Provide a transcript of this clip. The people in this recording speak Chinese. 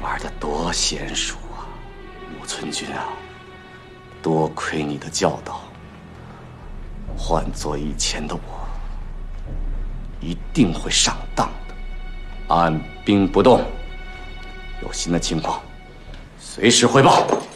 玩得多娴熟啊，木村君啊！多亏你的教导，换做以前的我，一定会上当的。按兵不动，有新的情况随时汇报。